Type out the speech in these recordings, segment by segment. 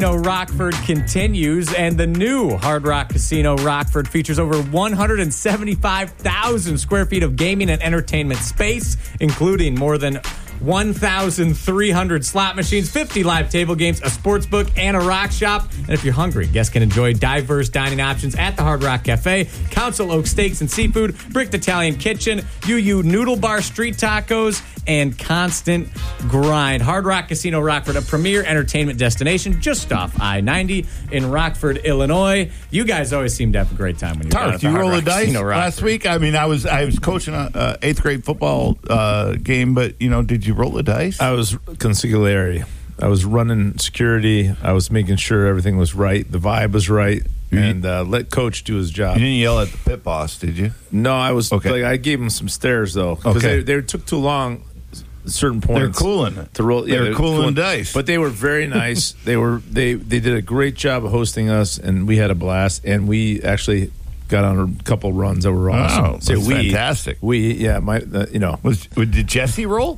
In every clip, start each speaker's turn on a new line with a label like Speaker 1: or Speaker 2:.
Speaker 1: Rockford continues, and the new Hard Rock Casino Rockford features over 175,000 square feet of gaming and entertainment space, including more than 1,300 slot machines, 50 live table games, a sports book, and a rock shop. And if you're hungry, guests can enjoy diverse dining options at the Hard Rock Cafe, Council Oak Steaks and Seafood, Bricked Italian Kitchen, UU Noodle Bar Street Tacos, and Constant Grind. Hard Rock Casino Rockford, a premier entertainment destination just off I-90 in Rockford, Illinois. You guys always seem to have a great time when you're
Speaker 2: Tark,
Speaker 1: at the
Speaker 2: you
Speaker 1: Hard
Speaker 2: roll
Speaker 1: Rock
Speaker 2: the dice
Speaker 1: Casino
Speaker 2: last
Speaker 1: Rockford.
Speaker 2: week? I mean, I was coaching a 8th grade football game, but, did you roll the dice?
Speaker 3: I was consigliere. I was running security. I was making sure everything was right. The vibe was right. And let Coach do his job.
Speaker 2: You didn't yell at the pit boss, did you?
Speaker 3: No, I was
Speaker 2: Okay.
Speaker 3: I gave him some stares, though. Because they took too long at certain points.
Speaker 2: They're cooling it.
Speaker 3: To roll,
Speaker 2: They're cooling dice.
Speaker 3: But they were very nice. They did a great job of hosting us, and we had a blast. And we actually got on a couple runs that were awesome.
Speaker 2: Wow, that's fantastic. Did Jesse roll?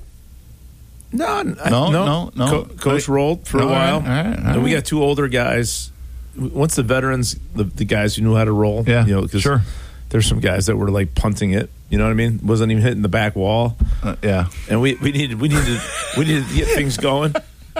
Speaker 2: No.
Speaker 3: Coach rolled for a while.
Speaker 2: All right.
Speaker 3: And we got two older guys. Once the veterans, the guys who knew how to roll,
Speaker 2: Sure.
Speaker 3: There's some guys that were like punting it. You know what I mean? Wasn't even hitting the back wall.
Speaker 2: Yeah.
Speaker 3: And we needed to get things going.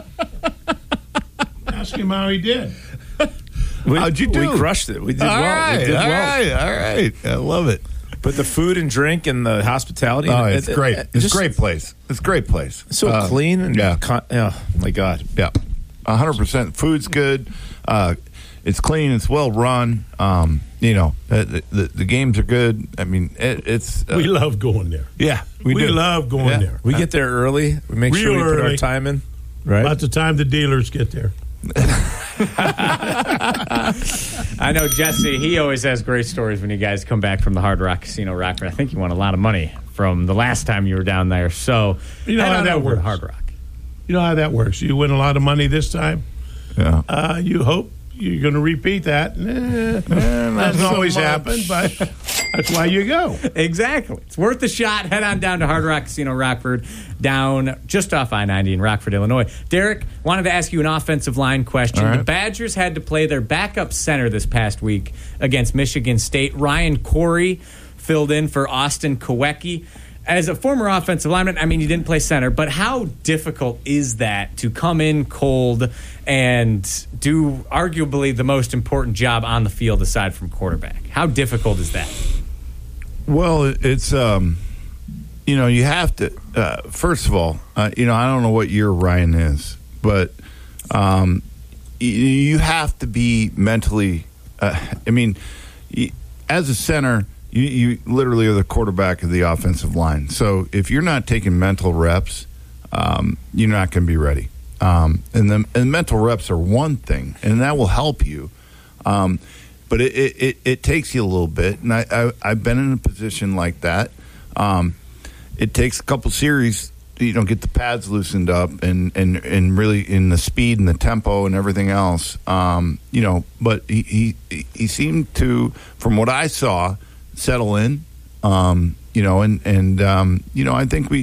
Speaker 4: Ask him how he did.
Speaker 2: How'd you do?
Speaker 3: We crushed it. We did well.
Speaker 2: All
Speaker 3: We did well.
Speaker 2: right. I love it.
Speaker 3: But the food and drink and the hospitality.
Speaker 2: It's great. It's a great place. It's a great place.
Speaker 3: So clean and oh my God.
Speaker 2: Yeah. 100%. Food's good. It's clean. It's well run. The games are good. I mean, it's.
Speaker 4: We love going there.
Speaker 2: Yeah, we do.
Speaker 4: love going there.
Speaker 3: We get there early. We make sure we put our time in. Right.
Speaker 4: About the time the dealers get there.
Speaker 1: I know Jesse, he always has great stories when you guys come back from the Hard Rock Casino Rockford. I think you won a lot of money from the last time you were down there. So,
Speaker 4: you know how that works.
Speaker 1: Hard Rock.
Speaker 4: You know how that works. You win a lot of money this time.
Speaker 2: Yeah.
Speaker 4: You hope you're going to repeat that. Doesn't always happen, but that's why you go.
Speaker 1: Exactly. It's worth the shot. Head on down to Hard Rock Casino Rockford, down just off I-90 in Rockford, Illinois. Derek, wanted to ask you an offensive line question.
Speaker 2: Right.
Speaker 1: The Badgers had to play their backup center this past week against Michigan State. Ryan Corey filled in for Austin Kowecki. As a former offensive lineman, I mean, you didn't play center, but how difficult is that to come in cold and do arguably the most important job on the field aside from quarterback? How difficult is that?
Speaker 2: Well, it's, you have to, first of all, I don't know what year Ryan is, but you have to be mentally, as a center, you literally are the quarterback of the offensive line. So if you're not taking mental reps, you're not going to be ready. And mental reps are one thing, and that will help you. But it takes you a little bit, and I've been in a position like that. It takes a couple series, get the pads loosened up and really in the speed and the tempo and everything else. But he seemed to, from what I saw, settle in. I think we